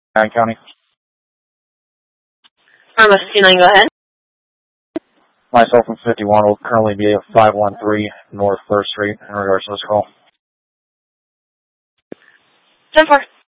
Allen County. From 59, go ahead. Myself from 51 will currently be at 513 North 1st Street in regards to this call. 10-4.